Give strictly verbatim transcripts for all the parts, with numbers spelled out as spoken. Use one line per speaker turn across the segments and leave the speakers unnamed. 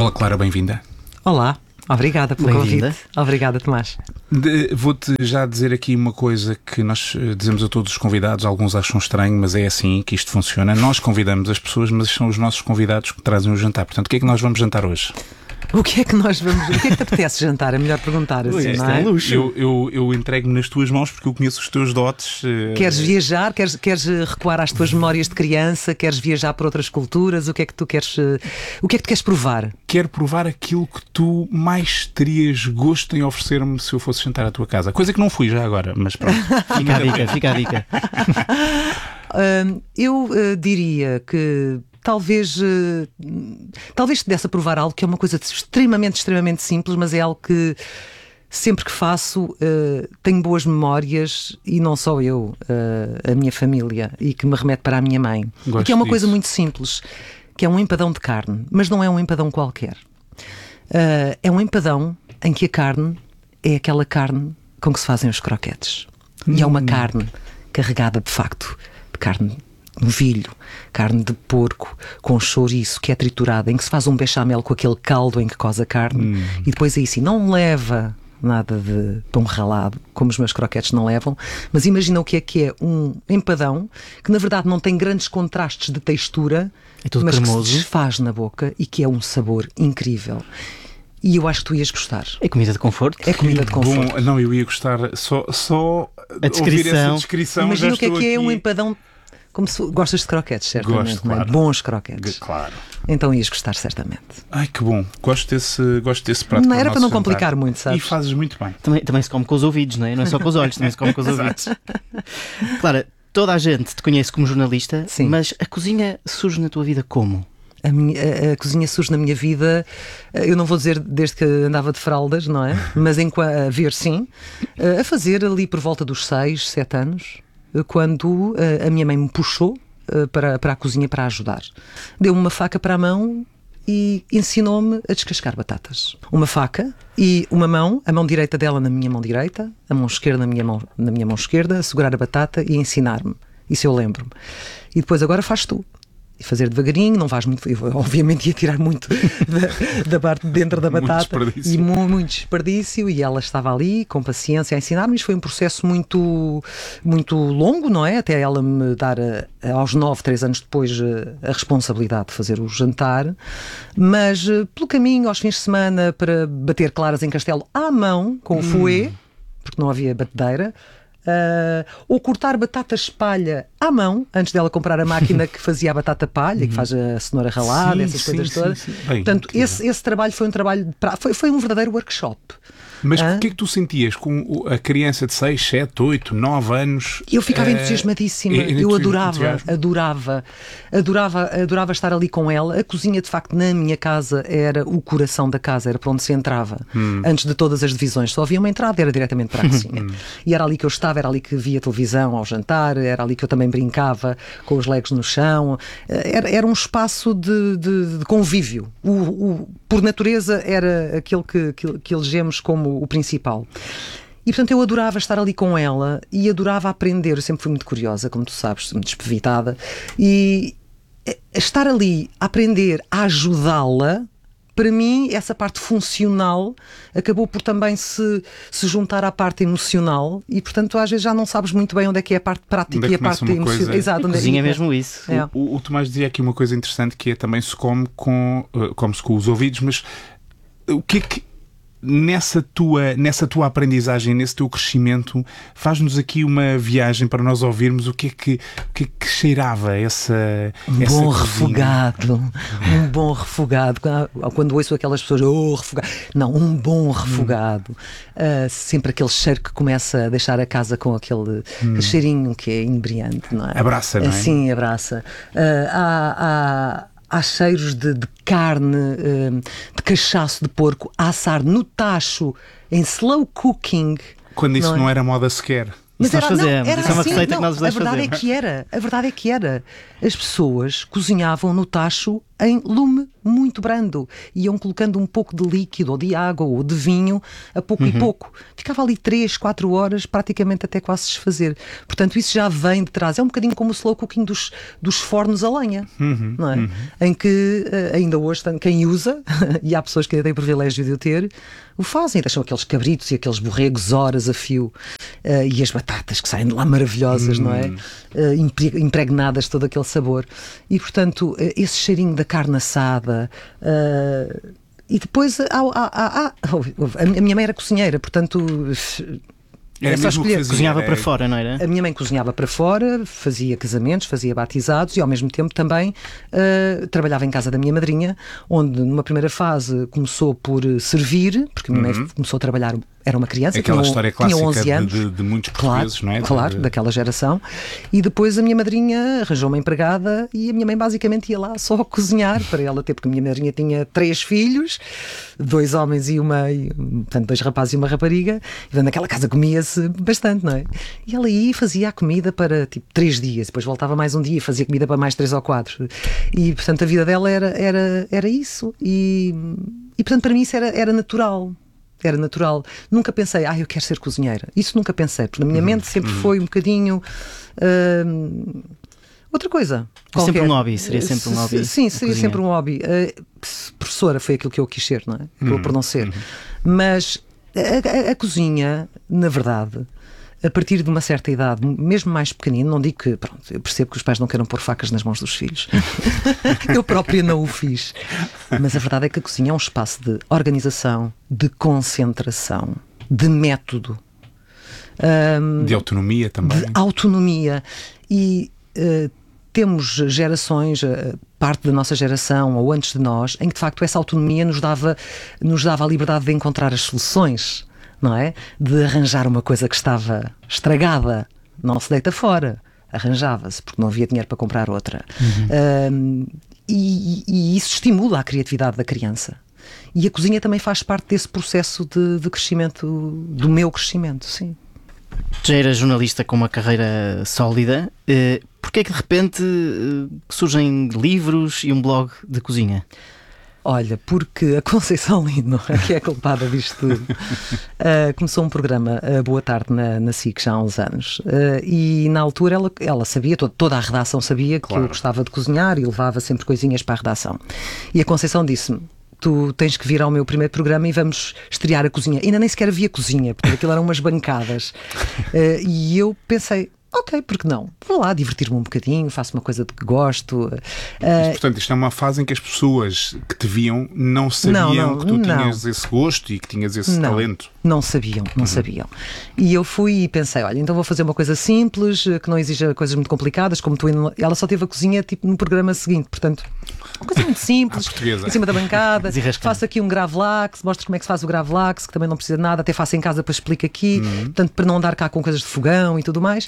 Olá, Clara, bem-vinda.
Olá, obrigada pelo
Bem-vinda.
convite. Obrigada, Tomás.
De- Vou-te já dizer aqui uma coisa que nós eh, dizemos a todos os convidados, alguns acham estranho, mas é assim que isto funciona. Nós convidamos as pessoas, mas são os nossos convidados que trazem o jantar. Portanto, o que é que nós vamos jantar hoje?
O que é que nós vamos... O que é que te apetece jantar? É melhor perguntar assim,
Ui,
não
isto é
é?
um luxo.
Eu, eu, eu entrego-me nas tuas mãos porque eu conheço os teus dotes. eh,
Queres viajar? Queres, queres eh, recuar às tuas memórias de criança? Queres viajar por outras culturas? O que é que tu queres... eh, O que é que tu queres provar?
Quero provar aquilo que tu mais terias gosto em oferecer-me se eu fosse jantar à tua casa. Coisa que não fui já agora, mas pronto.
Fica a dica, fica a dica.
Hum, eu eh, diria que talvez eh, talvez te desse a provar algo que é uma coisa extremamente, extremamente simples, mas é algo que sempre que faço eh, tenho boas memórias, e não só eu, eh, a minha família, e que me remete para a minha mãe.
Gosto
E que é uma coisa
disso.
muito simples, que é um empadão de carne, mas não é um empadão qualquer. Eh, é um empadão em que a carne é aquela carne com que se fazem os croquetes. E é uma carne carregada, de facto, de carne de novilho, carne de porco, com chouriço, que é triturada, em que se faz um bechamel com aquele caldo em que coze a carne. E depois aí sim, não leva nada de pão ralado, como os meus croquetes não levam, mas imagina o que é que é um empadão, que na verdade não tem grandes contrastes de textura,
É tudo
mas
cremoso.
que se desfaz na boca e que é um sabor incrível. E eu acho que tu ias gostar.
É comida de conforto.
É comida de conforto.
Bom, não, eu ia gostar só, só
A
ouvir essa
descrição.
descrição.
Imagina
já
o que é
estou
que é
aqui.
um empadão. Como se gostas de croquetes, certamente,
Gosto,
não é?
claro.
Bons croquetes.
Claro.
Então ias gostar, certamente.
Ai, que bom. Gosto desse, gosto desse prato.
Não
para o
era para
nosso
não
jantar.
complicar muito, sabes?
E fazes muito bem.
Também, também se come com os ouvidos, não é? Não é só com os olhos, também se come com os ouvidos. Clara, toda a gente te conhece como jornalista,
Sim.
mas a cozinha surge na tua vida como?
A, minha, a, a cozinha surge na minha vida, eh, eu não vou dizer desde que andava de fraldas, não é? Mas em, qua- a ver, sim, eh, a fazer ali por volta dos seis, sete anos, eh, quando eh, a minha mãe me puxou eh, para, para a cozinha para ajudar. Deu-me uma faca para a mão e ensinou-me a descascar batatas. Uma faca e uma mão, a mão direita dela na minha mão direita, a mão esquerda na minha mão, na minha mão esquerda, a segurar a batata e a ensinar-me. Isso eu lembro-me. E depois agora faz tu. E fazer devagarinho, não vais muito. Eu, obviamente ia tirar muito da, da parte de dentro da
Muito
batata.
desperdício.
E mu- muito desperdício. E ela estava ali com paciência a ensinar-me. Isto foi um processo muito, muito longo, não é? Até ela me dar, a- aos nove, três anos depois, a, a responsabilidade de fazer o jantar. Mas eh, pelo caminho, aos fins de semana, para bater claras em castelo à mão, com o fouet, porque não havia batedeira. Uh, ou cortar batata espalha à mão, antes dela comprar a máquina que fazia a batata palha, que faz a cenoura ralada,
Sim,
essas
sim,
coisas
sim,
todas.
sim. Bem,
Portanto,
incrível.
esse, esse trabalho foi um trabalho de pra... foi, foi um verdadeiro workshop.
Mas
Hã?
o que é que tu sentias com o- a criança de seis, sete, oito, nove anos?
Eu ficava
eh,
entusiasmadíssima,
e- e
eu
entusi-
adorava,
entusiasmo?
adorava, adorava, adorava estar ali com ela. A cozinha, de facto, na minha casa era o coração da casa, era para onde se entrava. Antes de todas as divisões, só havia uma entrada, era diretamente para a cozinha. E era ali que eu estava, era ali que via televisão ao jantar, era ali que eu também brincava com os legos no chão. Era, era um espaço de, de- de convívio. O, o- por natureza era aquele que, que, que elegemos como o principal. E portanto eu adorava estar ali com ela e adorava aprender. Eu sempre fui muito curiosa, como tu sabes, muito despevitada, e eh, estar ali a aprender, a ajudá-la, para mim essa parte funcional acabou por também se, se juntar à parte emocional, e portanto às vezes já não sabes muito bem onde é que é a parte prática
Onde é
e a
que começa
parte
uma coisa-
emocional. Exato, onde
Cozinha é
é
mesmo isso.
É.
O, o Tomás dizia aqui uma coisa interessante, que é também se come com, eh, come-se com os ouvidos, mas o que é que nessa tua, nessa tua aprendizagem, nesse teu crescimento, faz-nos aqui uma viagem para nós ouvirmos o que é que, o que, é que cheirava essa,
Um
essa
bom
cozinha?
refogado, um bom refogado. Quando ouço aquelas pessoas, oh, refogado. Não, um bom refogado. Uh, sempre aquele cheiro que começa a deixar a casa com aquele, aquele cheirinho que é inebriante, não é?
Abraça, não é?
Sim, abraça. Uh, há, há, há cheiros de, de carne, uh, de cachaço de porco a assar no tacho, em slow cooking.
Quando isso
não é?
não era moda sequer.
Isso nós fazemos,
era
isso é uma
assim,
receita que
não,
nós os dois
a verdade
fazemos.
é que era, a verdade é que era. As pessoas cozinhavam no tacho em lume muito brando. Iam colocando um pouco de líquido, ou de água, ou de vinho, a pouco uhum. e pouco. Ficava ali três, quatro horas, praticamente até quase desfazer. Portanto, isso já vem de trás. É um bocadinho como o slow cooking dos, dos fornos a lenha,
uhum.
não é?
Uhum.
Em que uh, ainda hoje quem usa, e há pessoas que ainda têm o privilégio de o ter, o fazem, deixam aqueles cabritos e aqueles borregos horas a fio, uh, e as batatas que saem de lá maravilhosas, uhum. não é? Uh, impregnadas de todo aquele sabor. E, portanto, uh, esse cheirinho da carne assada. Uh, e depois, uh, uh, uh, uh, uh, a minha mãe era cozinheira, portanto.
Era
só
mesmo que fazia,
cozinhava
era...
para fora, não era?
A minha mãe cozinhava para fora, fazia casamentos, fazia batizados e ao mesmo tempo também uh, trabalhava em casa da minha madrinha, onde numa primeira fase começou por servir, porque a minha uhum. mãe começou a trabalhar, era uma criança,
aquela
tinha,
história
tinha
clássica
onze anos,
de, de muitos portugueses,
claro,
não é?
Claro,
de...
daquela geração. E depois a minha madrinha arranjou uma empregada e a minha mãe basicamente ia lá só a cozinhar para ela ter, porque a minha madrinha tinha três filhos, dois homens e uma, e, portanto, dois rapazes e uma rapariga, e portanto, naquela casa comia-se bastante, não é? E ela ia e fazia a comida para tipo três dias, depois voltava mais um dia e fazia comida para mais três ou quatro. E portanto a vida dela era, era, era isso. E, e portanto para mim isso era, era natural. Era natural. Nunca pensei, ah, eu quero ser cozinheira. Isso nunca pensei, porque na minha uhum. mente sempre uhum. foi um bocadinho uh, outra coisa.
Sempre um hobby, seria sempre um hobby.
Sim, seria sempre um hobby. Uh, professora foi aquilo que eu quis ser, não é? Acabou uhum. por não ser. Uhum. Mas a, a, a cozinha, na verdade, a partir de uma certa idade, mesmo mais pequenino, não digo que, pronto, eu percebo que os pais não queiram pôr facas nas mãos dos filhos. Eu própria não o fiz. Mas a verdade é que a cozinha é um espaço de organização, de concentração, de método. Um,
de autonomia também.
De autonomia. E uh, temos gerações, uh, parte da nossa geração, ou antes de nós, em que de facto essa autonomia nos dava, nos dava a liberdade de encontrar as soluções. Não é? De arranjar uma coisa que estava estragada, não se deita fora, arranjava-se, porque não havia dinheiro para comprar outra. Uhum. Um, e, e isso estimula a criatividade da criança. E a cozinha também faz parte desse processo de, de crescimento, do meu crescimento, sim.
Já era jornalista com uma carreira sólida, uh, porquê é que de repente uh, surgem livros e um blog de cozinha?
Olha, porque a Conceição Lino, que é a culpada disto tudo, uh, começou um programa uh, Boa Tarde na, na S I C já há uns anos uh, e na altura ela, ela sabia, toda, toda a redação sabia que claro. Eu gostava de cozinhar e levava sempre coisinhas para a redação. E a Conceição disse-me, tu tens que vir ao meu primeiro programa e vamos estrear a cozinha. Ainda nem sequer havia cozinha, porque aquilo eram umas bancadas. Uh, e eu pensei... Ok, porque não? Vou lá divertir-me um bocadinho, faço uma coisa de que gosto. Uh,
Mas, portanto, isto é uma fase em que as pessoas que te viam não sabiam não, não, que tu não. tinhas esse gosto e que tinhas esse
não,
talento.
Não sabiam, não uhum. sabiam. E eu fui e pensei, olha, então vou fazer uma coisa simples, que não exija coisas muito complicadas, como tu... Ela só teve a cozinha tipo no programa seguinte, portanto... Uma coisa muito simples, em cima da bancada. Faço aqui um gravlax, mostro como é que se faz o gravlax, que também não precisa de nada, até faço em casa para explicar aqui, uhum. portanto, para não andar cá com coisas de fogão e tudo mais.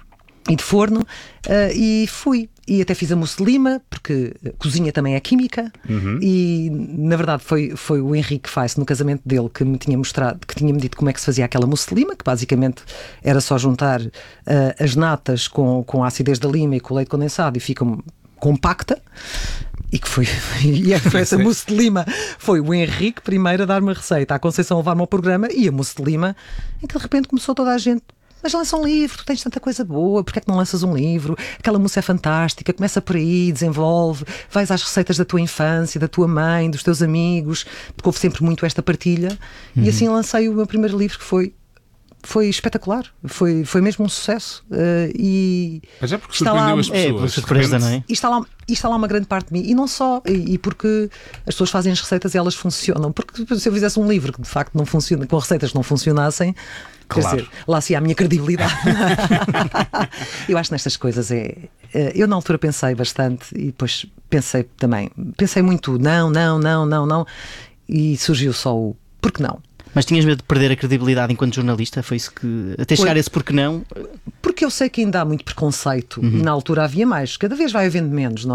E de forno, uh, e fui. E até fiz a mousse de lima, porque cozinha também é química, uhum. e na verdade foi, foi o Henrique Faice, no casamento dele, que me tinha mostrado, que tinha-me dito como é que se fazia aquela mousse de lima, que basicamente era só juntar uh, as natas com, com a acidez da lima e com o leite condensado e fica compacta. E que foi, e essa mousse de lima foi o Henrique primeiro a dar-me a receita, a Conceição a levar-me ao programa, e a mousse de lima, em que de repente começou toda a gente. Mas lança um livro, tu tens tanta coisa boa, porque é que não lanças um livro? Aquela mousse é fantástica, começa por aí, desenvolve, vais às receitas da tua infância, da tua mãe, dos teus amigos, porque houve sempre muito esta partilha. Uhum. E assim lancei o meu primeiro livro, que foi, foi espetacular, foi, foi mesmo um sucesso. Uh, e
Mas é porque surpreendeu lá, as pessoas.
É, surpresa, não é?
E está lá, e está lá uma grande parte de mim, e não só, e, e porque as pessoas fazem as receitas e elas funcionam, porque se eu fizesse um livro que de facto não funciona, com receitas que não funcionassem,
claro.
Quer dizer, lá se há a minha credibilidade. Eu acho que nestas coisas é... Eu na altura pensei bastante e depois pensei também, pensei muito não, não, não, não, não, e surgiu só o por que não?
Mas tinhas medo de perder a credibilidade enquanto jornalista? Foi isso que... Até chegar a esse por que não?
Porque eu sei que ainda há muito preconceito, uhum. e na altura havia mais, cada vez vai havendo menos, não é?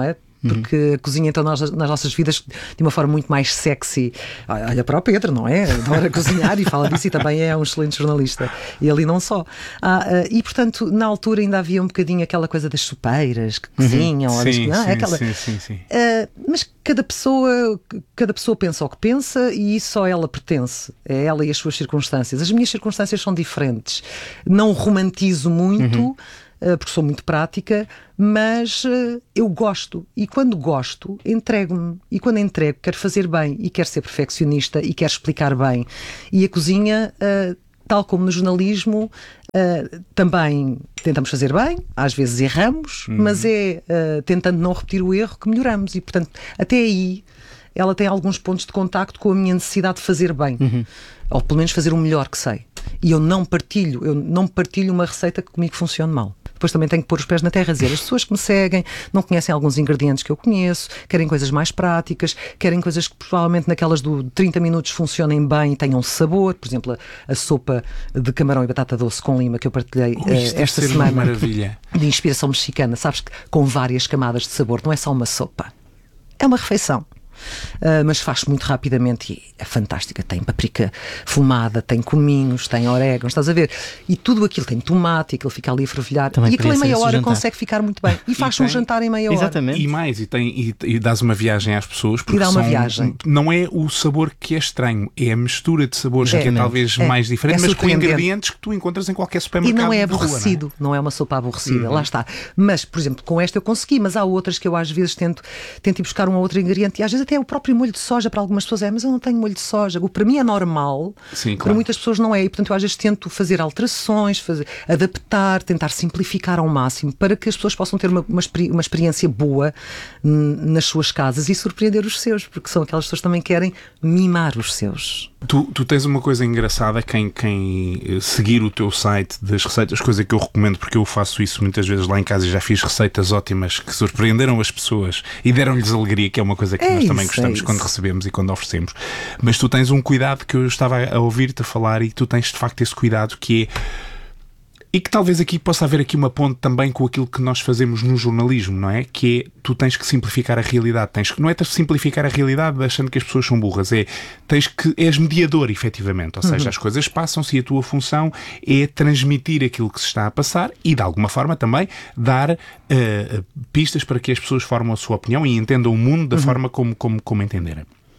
porque uhum. a cozinha entrou nas, nas nossas vidas de uma forma muito mais sexy. Olha para o Pedro, não é? Adora cozinhar e fala disso, e também é um excelente jornalista. E ali não só. Ah, e portanto, na altura ainda havia um bocadinho aquela coisa das sopeiras que cozinham.
Uhum.
Ou
sim,
das, não,
sim,
é aquela,
sim, sim, sim.
Uh, mas cada pessoa, cada pessoa pensa o que pensa e isso só ela pertence. É ela e as suas circunstâncias. As minhas circunstâncias são diferentes. Não romantizo muito, uhum. uh, porque sou muito prática, mas uh, eu gosto. E quando gosto, entrego-me. E quando entrego, quero fazer bem e quero ser perfeccionista e quero explicar bem. E a cozinha, uh, tal como no jornalismo, Uh, também tentamos fazer bem, às vezes erramos, uhum. mas é uh, tentando não repetir o erro que melhoramos. E, portanto, até aí ela tem alguns pontos de contacto com a minha necessidade de fazer bem, uhum. ou pelo menos fazer o melhor que sei. E eu não partilho, eu não partilho uma receita que comigo funcione mal. Depois também tenho que pôr os pés na terra e dizer, as pessoas que me seguem não conhecem alguns ingredientes que eu conheço, querem coisas mais práticas, querem coisas que provavelmente naquelas do trinta minutos funcionem bem e tenham sabor. Por exemplo, a, a sopa de camarão e batata doce com lima que eu partilhei
Ui, uh, esta semana, uma maravilha.
De inspiração mexicana, sabes, que com várias camadas de sabor, não é só uma sopa, é uma refeição. Uh, mas faz muito rapidamente e é fantástica. Tem paprika fumada, tem cominhos, tem orégãos, estás a ver? E tudo aquilo, tem tomate, aquilo fica ali a fervilhar.
Também
e aquilo em meia hora consegue ficar muito bem. E faz um jantar em meia hora.
Exatamente.
E mais, e, tem, e, e dás uma viagem às pessoas, porque
e dá uma
são,
viagem.
Não é o sabor que é estranho, é a mistura de sabores é, que é talvez é, mais diferente, é mas com ingredientes que tu encontras em qualquer supermercado.
E não é aborrecido, rua, não, é? não é uma sopa aborrecida, uhum. lá está. Mas, por exemplo, com esta eu consegui, mas há outras que eu às vezes tento, tento ir buscar um outro ingrediente e às vezes até o próprio molho de soja para algumas pessoas é, mas eu não tenho molho de soja. O para mim é normal,
Sim,
para
claro.
muitas pessoas não é. E portanto eu às vezes tento fazer alterações, fazer, adaptar, tentar simplificar ao máximo para que as pessoas possam ter uma, uma, uma experiência boa n- nas suas casas e surpreender os seus, porque são aquelas pessoas que também querem mimar os seus.
Tu, tu tens uma coisa engraçada, quem, quem seguir o teu site das receitas, coisa que eu recomendo porque eu faço isso muitas vezes lá em casa e já fiz receitas ótimas que surpreenderam as pessoas e deram-lhes alegria, que é uma coisa que
é
nós
isso,
também gostamos
é
quando recebemos e quando oferecemos. Mas tu tens um cuidado que eu estava a ouvir-te a falar e tu tens de facto esse cuidado que é... E que talvez aqui possa haver aqui uma ponte também com aquilo que nós fazemos no jornalismo, não é? Que é, tu tens que simplificar a realidade. Tens que, não é simplificar a realidade achando que as pessoas são burras, é, tens que, és mediador, efetivamente. Ou seja, uhum. as coisas passam-se e a tua função é transmitir aquilo que se está a passar e, de alguma forma, também dar uh, pistas para que as pessoas formem a sua opinião e entendam o mundo da uhum. forma como, como, como entenderem.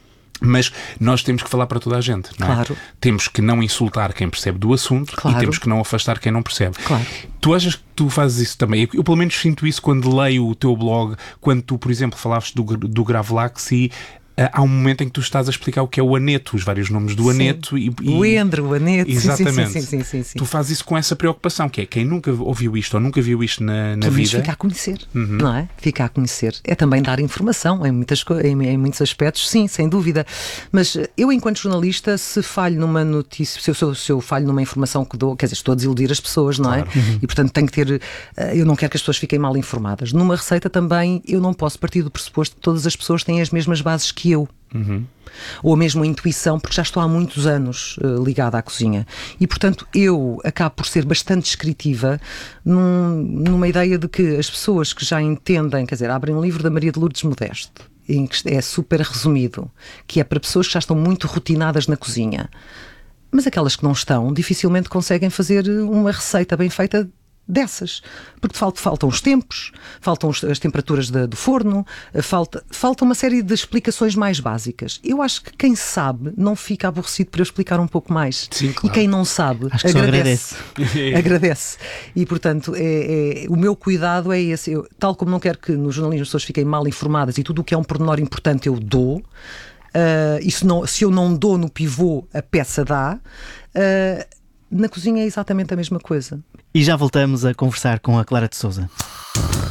Mas nós temos que falar para toda a gente, não é?
Claro.
Temos que não insultar quem percebe do assunto
claro.
e temos que não afastar quem não percebe.
Claro.
Tu achas que tu fazes isso também? Eu, eu pelo menos sinto isso quando leio o teu blog, quando tu, por exemplo, falavas do, do Gravlax e há um momento em que tu estás a explicar o que é o aneto, os vários nomes do sim. aneto. E, e...
O endre, o aneto.
Exatamente.
Sim, sim, sim, sim, sim.
Tu fazes isso com essa preocupação, que é quem nunca ouviu isto ou nunca viu isto na, na vida.
Fica a conhecer,
uhum.
não é? Fica a conhecer. É também dar informação em, muitas, em, em muitos aspectos, sim, sem dúvida. Mas eu, enquanto jornalista, se falho numa notícia, se eu, se eu, se eu falho numa informação que dou, quer dizer, estou a desiludir as pessoas, não
claro.
é? Uhum. E portanto tenho que ter, eu não quero que as pessoas fiquem mal informadas. Numa receita também eu não posso partir do pressuposto que todas as pessoas têm as mesmas bases que eu.
Uhum.
Ou mesmo a intuição, porque já estou há muitos anos uh, ligada à cozinha e portanto eu acabo por ser bastante descritiva num, numa ideia de que as pessoas que já entendem, quer dizer, abrem um livro da Maria de Lourdes Modesto em que é super resumido, que é para pessoas que já estão muito rotinadas na cozinha, mas aquelas que não estão dificilmente conseguem fazer uma receita bem feita dessas, porque faltam, faltam os tempos, faltam os, as temperaturas de, do forno, falta, falta uma série de explicações mais básicas. Eu acho que quem sabe não fica aborrecido por eu explicar um pouco mais.
Sim, claro.
E quem não sabe
acho que
agradece.
agradece.
agradece. E portanto é, é, o meu cuidado é esse. Eu, tal como não quero que no jornalismo as pessoas fiquem mal informadas e tudo o que é um pormenor importante eu dou. Uh, e se, não, se eu não dou no pivô, a peça dá. Uh, na cozinha é exatamente a mesma coisa.
E já voltamos a conversar com a Clara de Sousa.